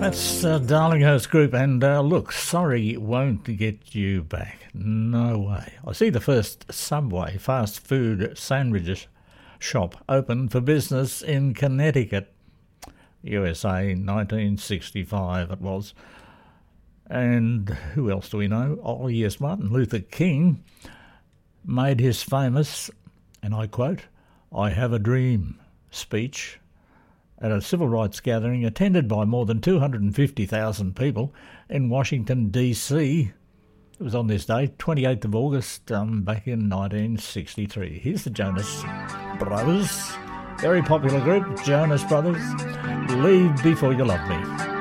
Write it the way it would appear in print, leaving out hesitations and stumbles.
That's Darlinghurst Group, and look, sorry won't get you back. No way. I see the first Subway fast food sandwich shop opened for business in Connecticut, USA, 1965 it was. And who else do we know? Oh yes, Martin Luther King made his famous, and I quote, "I have a dream" speech at a civil rights gathering attended by more than 250,000 people in Washington, D.C. It was on this day, 28th of August, back in 1963. Here's the Jonas Brothers, very popular group, Jonas Brothers. Leave Before You Love Me.